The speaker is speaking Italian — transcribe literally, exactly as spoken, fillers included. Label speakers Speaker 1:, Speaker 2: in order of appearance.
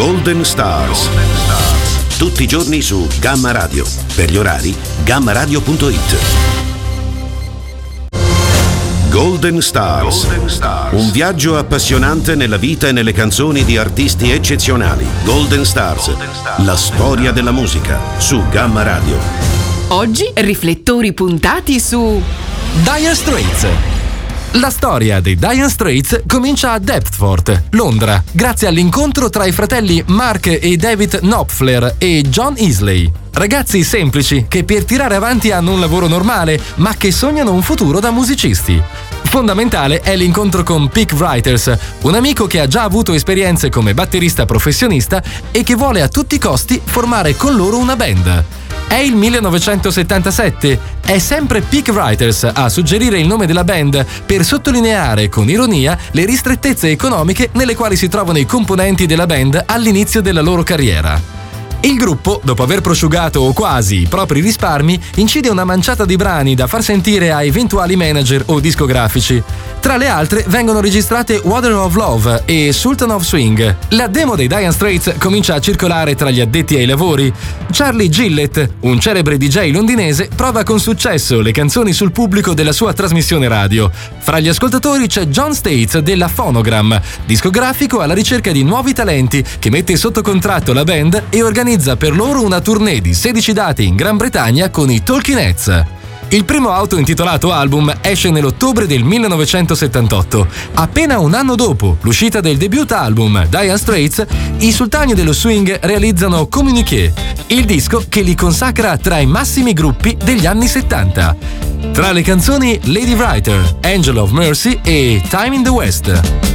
Speaker 1: Golden Stars. Tutti i giorni su Gamma Radio. Per gli orari, gamma radio punto it. Golden Stars. Golden Stars. Un viaggio appassionante nella vita e nelle canzoni di artisti eccezionali. Golden Stars. Golden Stars. La storia della musica su Gamma Radio.
Speaker 2: Oggi riflettori puntati su
Speaker 3: Dire Straits. La storia dei Dire Straits comincia a Deptford, Londra, grazie all'incontro tra i fratelli Mark e David Knopfler e John Isley. Ragazzi semplici che per tirare avanti hanno un lavoro normale, ma che sognano un futuro da musicisti. Fondamentale è l'incontro con Pick Writers, un amico che ha già avuto esperienze come batterista professionista e che vuole a tutti i costi formare con loro una band. È il millenovecentosettantasette, è sempre Pick Writers a suggerire il nome della band per sottolineare con ironia le ristrettezze economiche nelle quali si trovano i componenti della band all'inizio della loro carriera. Il gruppo, dopo aver prosciugato o quasi i propri risparmi, incide una manciata di brani da far sentire a eventuali manager o discografici. Tra le altre vengono registrate Water of Love e Sultan of Swing. La demo dei Dire Straits comincia a circolare tra gli addetti ai lavori. Charlie Gillett, un celebre D J londinese, prova con successo le canzoni sul pubblico della sua trasmissione radio. Fra gli ascoltatori c'è John States della Phonogram, discografico alla ricerca di nuovi talenti, che mette sotto contratto la band e organizza per loro una tournée di sedici date in Gran Bretagna con i Talking Heads. Il primo auto-intitolato album esce nell'ottobre del millenovecentosettantotto. Appena un anno dopo l'uscita del debut album Dire Straits, i sultani dello swing realizzano Communiqué, il disco che li consacra tra i massimi gruppi degli anni settanta. Tra le canzoni Lady Writer, Angel of Mercy e Time in the West.